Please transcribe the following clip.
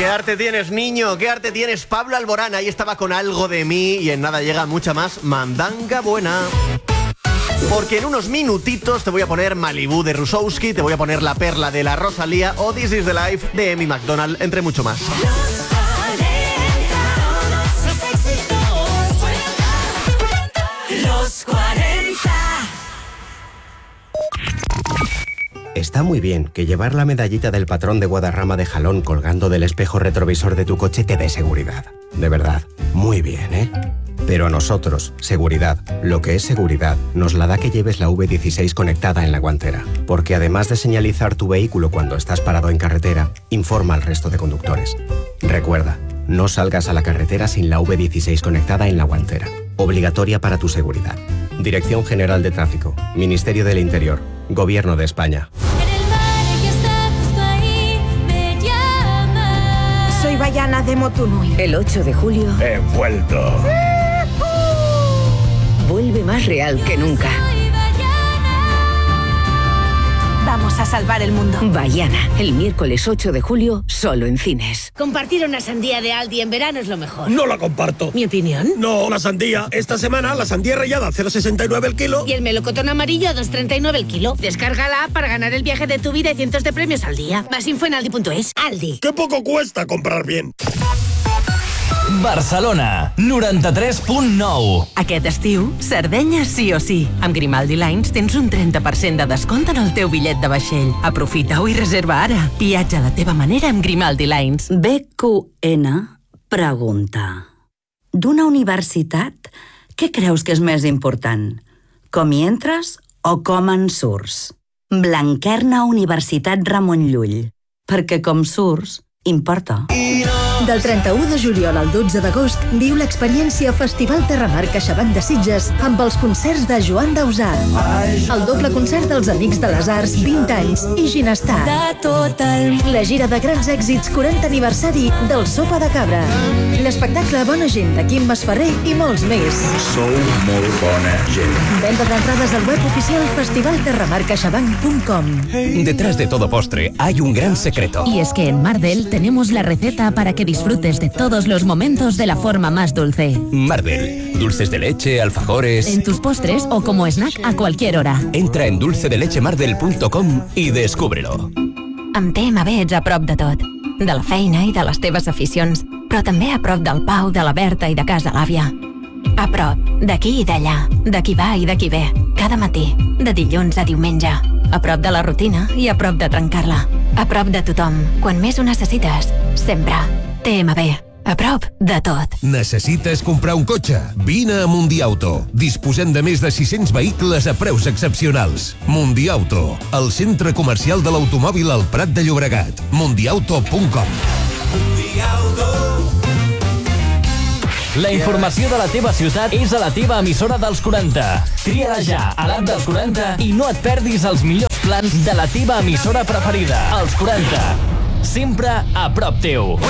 ¿Qué arte tienes, niño? ¿Qué arte tienes? Pablo Alborán, ahí estaba con Algo de mí y en nada llega mucha más mandanga buena. Porque en unos minutitos te voy a poner Malibú de Rusowski, te voy a poner La Perla de la Rosalía o This is the Life de Amy McDonald, entre mucho más. Los 40. Está muy bien que llevar la medallita del patrón de Guadarrama de Jalón colgando del espejo retrovisor de tu coche te dé seguridad. De verdad, muy bien, ¿eh? Pero a nosotros, seguridad, lo que es seguridad, nos la da que lleves la V16 conectada en la guantera. Porque además de señalizar tu vehículo cuando estás parado en carretera, informa al resto de conductores. Recuerda, no salgas a la carretera sin la V16 conectada en la guantera. Obligatoria para tu seguridad. Dirección General de Tráfico, Ministerio del Interior, Gobierno de España. Soy Bayana de Motunui. El 8 de julio He vuelto. vuelve más real que nunca. Vamos a salvar el mundo. Bayana, el miércoles 8 de julio, solo en cines. Compartir una sandía de Aldi en verano es lo mejor. No la comparto. ¿Mi opinión? No, la sandía. Esta semana la sandía rallada a 0,69 el kilo. Y el melocotón amarillo a 2,39 el kilo. Descárgala para ganar el viaje de tu vida y cientos de premios al día. Más info en aldi.es. Aldi. ¡Qué poco cuesta comprar bien! Barcelona, 93.9. Aquest estiu, Sardenya sí o sí. Amb Grimaldi Lines tens un 30% de descompte en el teu bitllet de vaixell. Aprofita-ho i reserva ara. Viatja a la teva manera amb Grimaldi Lines. BQN pregunta: d'una universitat, què creus que és més important? Com hi entres o com en surts? Blanquerna Universitat Ramon Llull. Perquè com surts, importa. Del 31 de juliol al 12 d'agost viu l'experiència Festival Terramar CaixaBank de Sitges amb els concerts de Joan Dausà, el doble concert dels Amics de les Arts 20 anys i Ginestar, la gira de grans èxits 40 aniversari del Sopa de Cabra, l'espectacle Bona Gent de Quim Masferrer i molts més. Sou molt bona gent. Venda d'entrades al web oficial festivalterramarcaixabank.com. Detrás de todo postre hay un gran secreto. Y es que en Mardel tenemos la receta para que disfrutes de todos los momentos de la forma más dulce. Mardel, dulces de leche, alfajores... En tus postres o como snack a cualquier hora. Entra en dulcedelecemardel.com y descúbrelo. Amb TMB ets a prop de tot. De la feina i de les teves aficions, però també a prop del Pau, de la Berta i de casa l'àvia. A prop, d'aquí i d'allà, de qui va i de qui ve, cada matí, de dilluns a diumenge. A prop de la rutina i a prop de trencar-la. A prop de tothom, quan més ho necessites, sempre. TMB, a prop de tot. Necessites comprar un cotxe? Vine a Mundiauto. Disposem de més de 600 vehicles a preus excepcionals. Mundiauto, el centre comercial de l'automòbil al Prat de Llobregat. Mundiauto.com. La informació de la teva ciutat és a la teva emissora dels 40. Tria-la ja a l'app dels 40 i no et perdis els millors plans de la teva emissora preferida. Els 40. Sempre a prop teu.